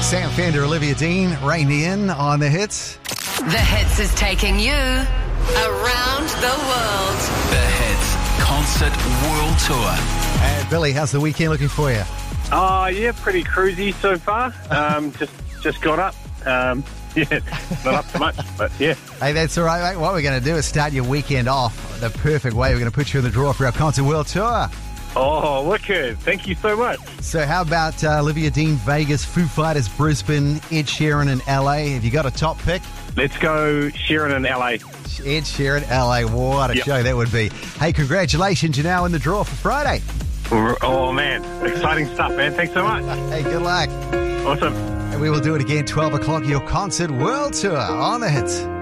Sam Fender, Olivia Dean, Rain In on the hits. The Hits is taking you around the world. The Hits Concert World Tour. And Billy, how's the weekend looking for you? Oh, yeah, pretty cruisy so far. Just got up. Yeah, not up to much, but yeah. Hey, that's all right, mate. What we're going to do is start your weekend off the perfect way. We're going to put you in the draw for our Concert World Tour. Oh, wicked. Thank you so much. So how about Olivia Dean, Vegas, Foo Fighters, Brisbane, Ed Sheeran in LA? Have you got a top pick? Let's go Sheeran in LA. Ed Sheeran, LA. What a show that would be. Hey, congratulations. You're now in the draw for Friday. Oh, man. Exciting stuff, man. Thanks so much. Hey, good luck. Awesome. And we will do it again, 12 o'clock, your Concert World Tour on the hits.